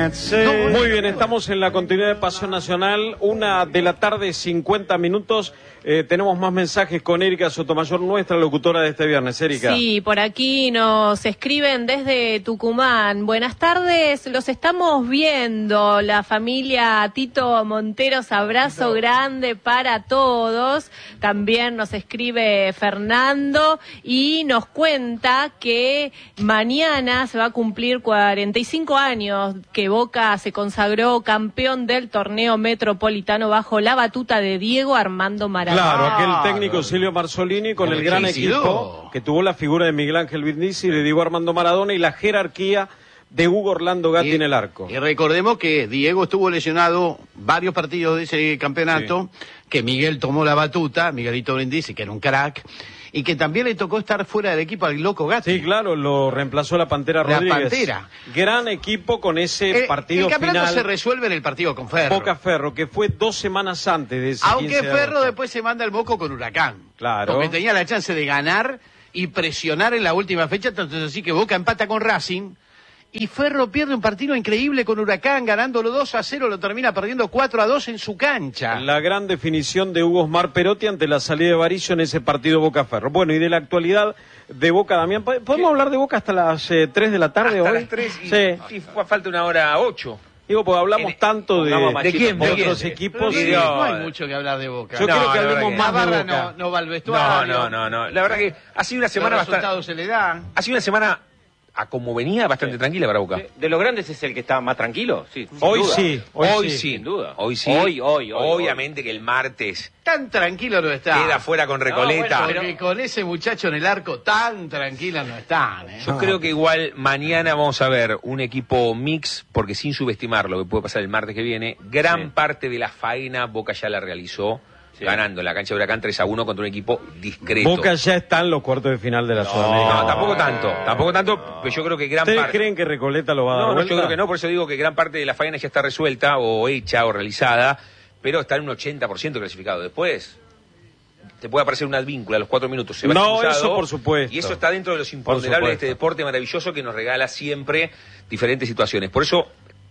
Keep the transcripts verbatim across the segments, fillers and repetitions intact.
Sí. No, Muy bien, estamos en la continuidad de Pasión Nacional, una de la tarde, cincuenta minutos. Eh, tenemos más mensajes con Erika Sotomayor, nuestra locutora de este viernes. Erika. Sí, por aquí nos escriben desde Tucumán. Buenas tardes, los estamos viendo. La familia Tito Monteros, abrazo grande para todos. También nos escribe Fernando y nos cuenta que mañana se va a cumplir cuarenta y cinco años que Boca se consagró campeón del torneo metropolitano bajo la batuta de Diego Armando Maradona. Claro, aquel técnico Silvio Marzolini con el gran equipo que tuvo la figura de Miguel Ángel Brindisi, de Diego Armando Maradona y la jerarquía de Hugo Orlando Gatti en el arco. Y recordemos que Diego estuvo lesionado varios partidos de ese campeonato, sí. que Miguel tomó la batuta, Miguelito Brindisi, que era un crack, y que también le tocó estar fuera del equipo al loco Gatti. Sí, claro, lo reemplazó la Pantera la Rodríguez. Pantera. Gran equipo con ese eh, partido el campeonato final. se resuelve en el partido con Ferro. Boca Ferro, que fue dos semanas antes de ese Aunque de Ferro después se manda el moco con Huracán. Claro. Porque tenía la chance de ganar y presionar en la última fecha, tanto así que Boca empata con Racing. Y Ferro pierde un partido increíble con Huracán, ganándolo dos a cero, lo termina perdiendo cuatro a dos en su cancha. La gran definición de Hugo Osmar Perotti ante la salida de Varillo en ese partido Boca-Ferro. Bueno, y de la actualidad de Boca, Damián, ¿podemos ¿sí? hablar de Boca hasta las eh, tres de la tarde hasta hoy? las tres y, sí. y falta una hora ocho. Digo, porque hablamos en, tanto de, ¿de, quién, de de otros quién? equipos. Sí, y, no hay mucho que hablar de Boca. Yo no, creo que hablemos que más de Barra Boca. No, no va al vestuario. No, no, no, no. La verdad que ha sido una semana Los resultados bastante... se le dan. Ha sido una semana... a como venía, bastante sí. tranquila para Boca. De los grandes es el que está más tranquilo, sí. Hoy duda. sí, hoy, hoy sí. sí. Sin duda. Hoy sí. Hoy, hoy, hoy. Obviamente hoy. Que el martes... Tan tranquilo no está. Queda fuera con Recoleta. No, bueno, porque con ese muchacho en el arco tan tranquila no están. ¿eh? Yo no. creo que igual mañana vamos a ver un equipo mix, porque sin subestimar lo que puede pasar el martes que viene, gran sí. parte de la faena Boca ya la realizó. Sí. Ganando en la cancha de Huracán tres a uno contra un equipo discreto. Boca ya está en los cuartos de final de la no, Sudamericana. No, tampoco tanto, tampoco tanto, no. Pero yo creo que gran ¿Ustedes parte... creen que Recoleta lo va a dar No, no, vuelta? yo creo que no, por eso digo que gran parte de la faena ya está resuelta, o hecha, o realizada, pero está en un ochenta por ciento clasificado. Después te puede aparecer un advíncula a los cuatro minutos. Se va no, expulsado, eso por supuesto. Y eso está dentro de los imponderables de este deporte maravilloso que nos regala siempre diferentes situaciones. Por eso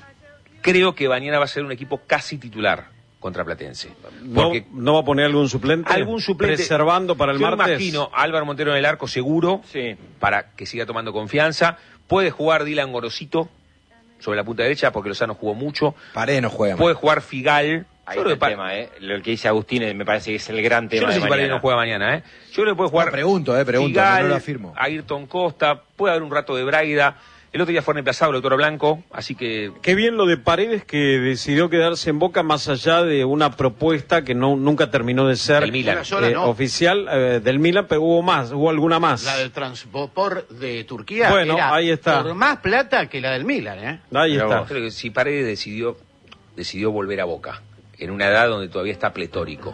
creo que mañana va a ser un equipo casi titular contra Platense. Porque ¿No, ¿No va a poner algún suplente? Algún suplente. Reservando para el yo martes. Yo imagino a Álvaro Montero en el arco seguro, sí. para que siga tomando confianza. Puede jugar Dylan Gorosito sobre la punta derecha, porque Lozano jugó mucho. Paredes no juega. Puede jugar Figal. Ahí está el pa... tema, ¿eh? Lo que dice Agustín me parece que es el gran tema. Yo no sé de si Paredes no juega mañana, ¿eh? Yo creo que puede jugar. No, pregunto, eh, pregunto, Figal, no lo afirmo. Ayrton Costa, puede haber un rato de Braida. El otro día fue reemplazado el doctor Blanco, así que... Qué bien lo de Paredes, que decidió quedarse en Boca más allá de una propuesta que no nunca terminó de ser del Milan. Sola, eh, no. oficial eh, del Milan, pero hubo más, hubo alguna más. La del Transport de Turquía bueno, era ahí está. por más plata que la del Milan, ¿eh? Ahí pero está. Vos, creo que si Paredes decidió, decidió volver a Boca, en una edad donde todavía está pletórico,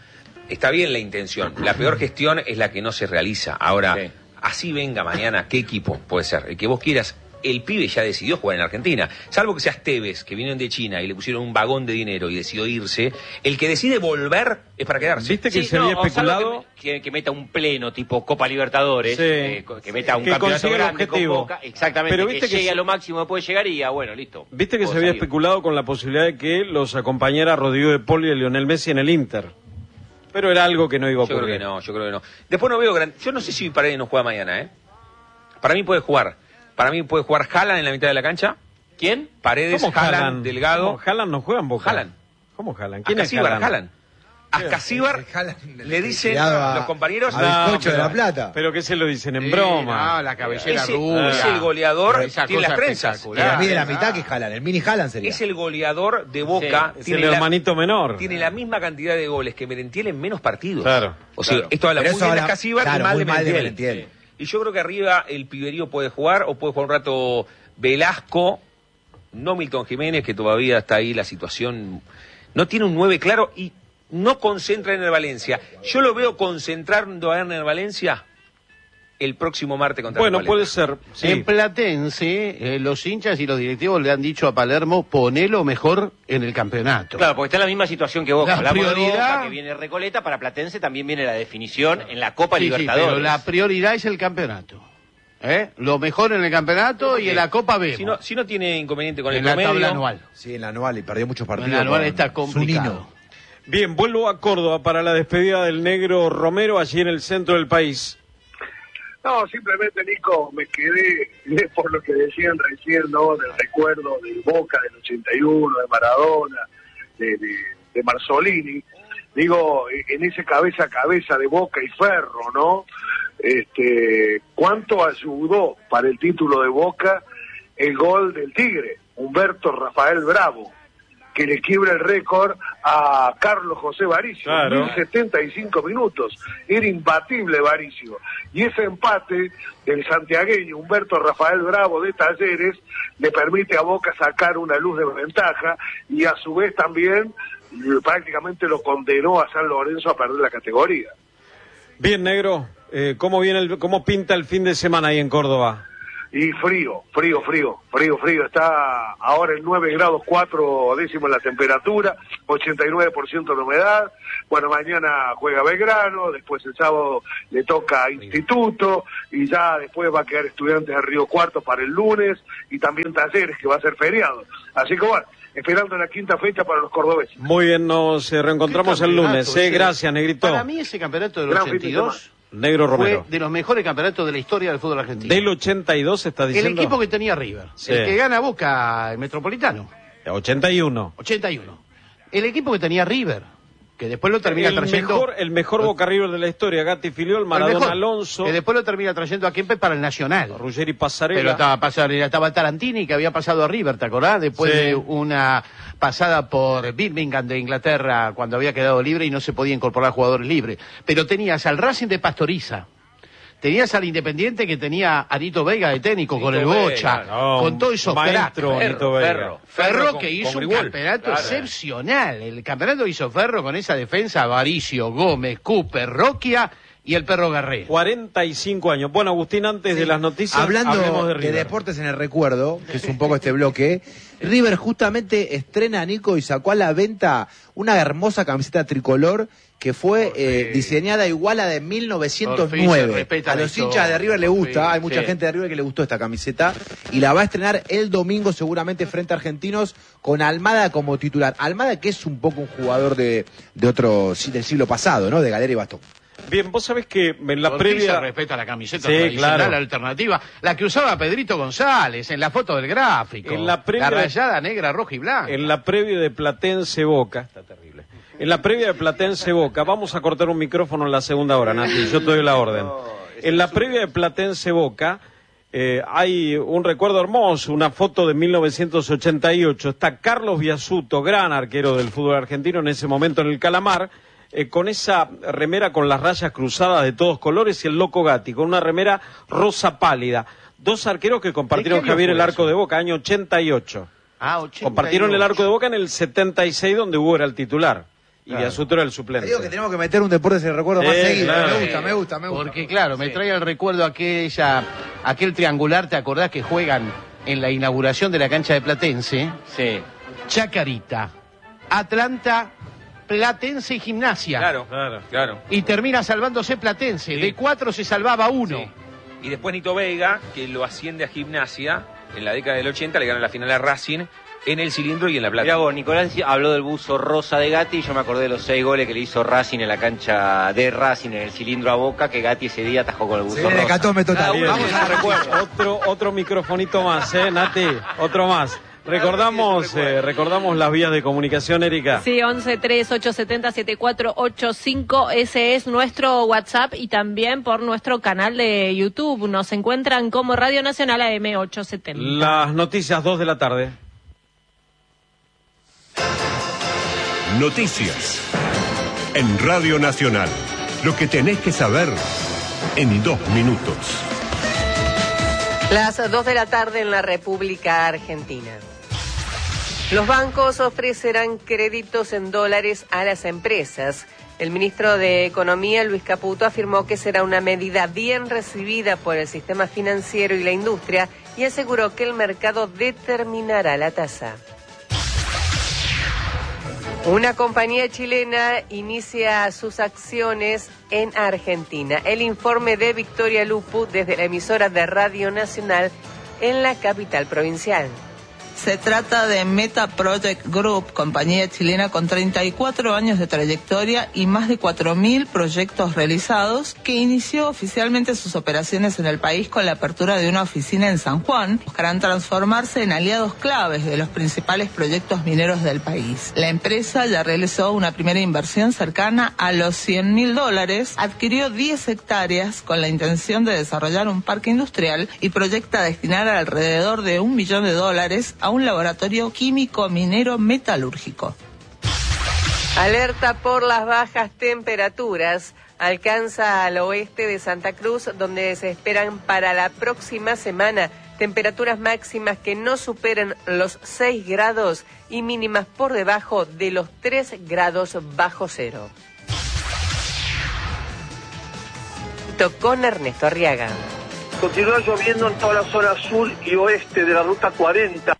está bien la intención. La peor gestión es la que no se realiza. Ahora... Sí. Así venga mañana, ¿qué equipo puede ser? El que vos quieras. El pibe ya decidió jugar en Argentina. Salvo que seas Tevez, que vinieron de China y le pusieron un vagón de dinero y decidió irse. El que decide volver es para quedarse. ¿Viste que sí, se no, había especulado? Que, que, que meta un pleno tipo Copa Libertadores, sí. eh, que meta un que campeonato grande el objetivo. con Boca. Exactamente, pero que viste llegue que a lo máximo que puede llegar y ya, bueno, listo. Viste que se había salir. especulado con la posibilidad de que los acompañara Rodrigo de Paul y Lionel Messi en el Inter. Pero era algo que no iba a ocurrir. Yo creo que no, yo creo que no. Después no veo gran... Yo no sé si Paredes no juega mañana, ¿eh? Para mí puede jugar. Para mí puede jugar Haaland en la mitad de la cancha. ¿Quién? Paredes, ¿Cómo Haaland, Haaland? Delgado. ¿Cómo Haaland no juega en Boca? Haaland. ¿Cómo Haaland? ¿Quién es Haaland? Haaland? Haaland. Ascasíbar le dicen a, los compañeros... a No, bizcocho de la Plata. Pero que se lo dicen en Sí, broma. No, la cabellera Ese, rubia. es el goleador, Esa tiene cosa las trenzas. espectacular. Que mide la mitad que Haaland, el mini Haaland sería. Es el goleador de Boca. Es tiene el la- hermanito menor. Tiene la misma cantidad de goles que Merentiel en menos partidos. Claro, O sea, claro. esto habla Pero muy eso bien de habla- Ascasíbar claro, y mal muy de mal de Merentiel. Merentiel. Y yo creo que arriba el Piberío puede jugar, o puede jugar un rato Velasco, no Milton Jiménez, que todavía está ahí la situación. No tiene un nueve claro y no concentra en el Valencia. Yo lo veo concentrando a Erner Valencia el próximo martes contra Bueno, Recoleta. puede ser. Sí. En Platense, eh, los hinchas y los directivos le han dicho a Palermo, ponelo mejor en el campeonato. Claro, porque está en la misma situación que Boca. La Hablamos de prioridad- Boca, que viene Recoleta, para Platense también viene la definición en la Copa Sí, sí, Libertadores. pero la prioridad es el campeonato. ¿Eh? Lo mejor en el campeonato y en la Copa B. Si no, si no tiene inconveniente con en el la promedio. tabla anual. Sí, en la anual y perdió muchos partidos. En la anual con está complicado. Zunino. Bien, vuelvo a Córdoba para la despedida del negro Romero allí en el centro del país. No, simplemente, Nico, me quedé por lo que decían recién, ¿no? Del recuerdo del Boca del ochenta y uno, de Maradona, de, de, de Marzolini. Digo, en ese cabeza a cabeza de Boca y Ferro, ¿no? Este, ¿cuánto ayudó para el título de Boca el gol del Tigre, Humberto Rafael Bravo, que le quiebra el récord a Carlos José Varicio? Claro. mil setenta y cinco minutos, era imbatible Varicio. Y ese empate del santiagueño Humberto Rafael Bravo de Talleres le permite a Boca sacar una luz de ventaja y a su vez también prácticamente lo condenó a San Lorenzo a perder la categoría. Bien, negro, eh, ¿cómo viene el, cómo pinta el fin de semana ahí en Córdoba? Y frío, frío, frío, frío, frío. Está ahora en nueve grados cuatro décimos la temperatura, ochenta y nueve por ciento de humedad. Bueno, mañana juega Belgrano, después el sábado le toca Instituto y ya después va a quedar Estudiantes de Río Cuarto para el lunes y también Talleres, que va a ser feriado. Así que bueno, esperando la quinta fecha para los cordobeses. Muy bien, nos eh, reencontramos el lunes. Eh, gracias, Negrito. Para mí ese campeonato del Gran ochenta y fin de dos Negro Romero. fue de los mejores campeonatos de la historia del fútbol argentino. Del ochenta y dos está El diciendo. equipo que tenía River, Sí. el que gana Boca, el Metropolitano, ochenta y uno. ochenta y uno. El equipo que tenía River, que después lo termina El trayendo... mejor, el mejor Boca River de la historia, Gatti Filiol, el Maradona mejor, Alonso, que después lo termina trayendo a Kempe para el Nacional. Ruggeri Pero Pasarela. estaba, pasando, estaba Tarantini, que había pasado a River, ¿te acordás? Después Sí. de una pasada por Birmingham de Inglaterra, cuando había quedado libre y no se podía incorporar jugadores libres. Pero tenías al Racing de Pastoriza, tenías al Independiente que tenía a Nito Veiga de técnico, Nito con el Veiga, Bocha, no, con todos esos maestro cracks. Nito Veiga. Ferro, Ferro con- que hizo con un Grigol. campeonato Claro. excepcional. El campeonato hizo Ferro con esa defensa, Varicio, Gómez, Cooper, Roquia y el Perro Garré. cuarenta y cinco años. Bueno, Agustín, antes de las noticias, Hablando hablemos de de, River. deportes en el recuerdo, que es un poco este bloque, River justamente estrena, Nico, y sacó a la venta una hermosa camiseta tricolor que fue eh, diseñada igual a de mil novecientos Por fin se nueve. respeta A la los historia, hinchas de River le por gusta, fin, hay mucha sí. gente de River que le gustó esta camiseta y la va a estrenar el domingo seguramente frente a Argentinos con Almada como titular. Almada que es un poco un jugador de, de otro, sí, del siglo pasado, ¿no? De galera y bastón. Bien, vos sabés que en la Por fin previa... se respeta la camiseta Sí, tradicional, claro. la alternativa, la que usaba Pedrito González en la foto del gráfico. En la previa- rayada negra, roja y blanca. En la previa de Platense Boca, está terrible. En la previa de Platense Boca, vamos a cortar un micrófono en la segunda hora, Nati, yo te doy la orden. En la previa de Platense Boca eh, hay un recuerdo hermoso, una foto de mil novecientos ochenta y ocho. Está Carlos Biasuto, gran arquero del fútbol argentino en ese momento en el Calamar, eh, con esa remera con las rayas cruzadas de todos colores y el Loco Gatti, con una remera rosa pálida. Dos arqueros que compartieron, ¿De qué año Javier, fue el arco eso? de Boca, año ochenta y ocho. Ah, ochenta y ocho. Compartieron el arco de Boca en el setenta y seis, donde Hugo era el titular. Y Claro. Biasuto era el Te suplente. digo que tenemos que meter un deporte en el recuerdo más Sí, seguido. claro. Me gusta, me gusta, me gusta. Porque claro, me trae al recuerdo aquella, aquel triangular, ¿te acordás que juegan en la inauguración de la cancha de Platense? Sí. Chacarita, Atlanta, Platense y Gimnasia. Claro, Claro. claro. Y termina salvándose Platense. Sí. De cuatro se salvaba uno. Sí. Y después Nito Veiga, que lo asciende a Gimnasia, en la década del ochenta, le gana la final a Racing, en el Cilindro y en la Plata. Mirá vos, Nicolás habló del buzo rosa de Gatti y yo me acordé de los seis goles que le hizo Racing en la cancha de Racing, en el Cilindro a Boca, que Gatti ese día atajó con el buzo Se viene rosa. hecatombe total. Cada uno Vamos tiene a su recuerdo. Otro, otro microfonito más, ¿eh, Nati? Otro más. Recordamos, eh, recordamos las vías de comunicación, Erika. Sí, once tres ocho siete cero siete cuatro ocho cinco, ese es nuestro WhatsApp y también por nuestro canal de YouTube. Nos encuentran como Radio Nacional A M ochocientos setenta. Las noticias, dos de la tarde. Noticias. En Radio Nacional. Lo que tenés que saber en dos minutos. Las dos de la tarde en la República Argentina. Los bancos ofrecerán créditos en dólares a las empresas. El ministro de Economía, Luis Caputo, afirmó que será una medida bien recibida por el sistema financiero y la industria y aseguró que el mercado determinará la tasa. Una compañía chilena inicia sus acciones en Argentina. El informe de Victoria Lupu desde la emisora de Radio Nacional en la capital provincial. Se trata de Meta Project Group, compañía chilena con treinta y cuatro años de trayectoria y más de cuatro mil proyectos realizados, que inició oficialmente sus operaciones en el país con la apertura de una oficina en San Juan. Buscarán transformarse en aliados claves de los principales proyectos mineros del país. La empresa ya realizó una primera inversión cercana a los cien mil dólares, adquirió diez hectáreas con la intención de desarrollar un parque industrial y proyecta destinar alrededor de un millón de dólares a un laboratorio químico minero metalúrgico. Alerta por las bajas temperaturas. Alcanza al oeste de Santa Cruz, donde se esperan para la próxima semana temperaturas máximas que no superen los seis grados y mínimas por debajo de los tres grados bajo cero. Con Ernesto Arriaga. Continúa lloviendo en toda la zona sur y oeste de la ruta cuarenta.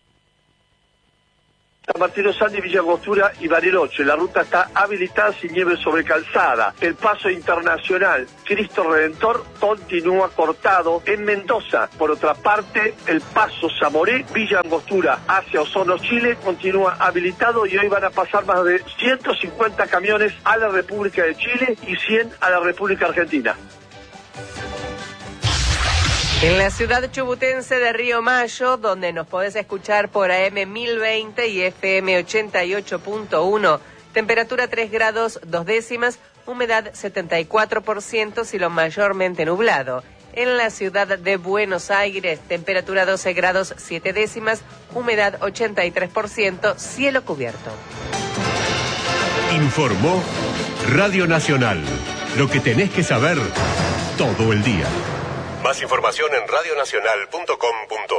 San Martino Sandi, Villa Angostura y Bariloche. La ruta está habilitada sin nieve sobre calzada. El paso internacional Cristo Redentor continúa cortado en Mendoza. Por otra parte, el paso Zamoré, Villa Angostura hacia Osorno, Chile, continúa habilitado y hoy van a pasar más de ciento cincuenta camiones a la República de Chile y cien a la República Argentina. En la ciudad chubutense de Río Mayo, donde nos podés escuchar por A M mil veinte y F M ochenta y ocho punto uno, temperatura tres grados dos décimas, humedad setenta y cuatro por ciento, cielo mayormente nublado. En la ciudad de Buenos Aires, temperatura doce grados siete décimas, humedad ochenta y tres por ciento, cielo cubierto. Informó Radio Nacional. Lo que tenés que saber todo el día. Más información en radionacional punto com punto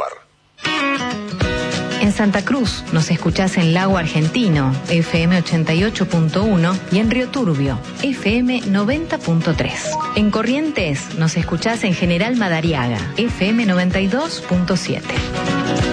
ar. En Santa Cruz nos escuchás en Lago Argentino, F M ochenta y ocho punto uno, y en Río Turbio, F M noventa punto tres. En Corrientes nos escuchás en General Madariaga, F M noventa y dos punto siete.